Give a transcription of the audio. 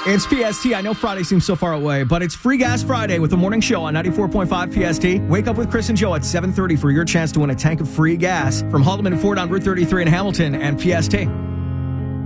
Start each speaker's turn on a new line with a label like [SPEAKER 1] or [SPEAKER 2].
[SPEAKER 1] It's PST. I know Friday seems so far away, but it's Free Gas Friday with the morning show on 94.5 PST. Wake up with Chris and Joe at 7:30 for your chance to win a tank of free gas from Haldeman Ford on Route 33 in Hamilton and PST.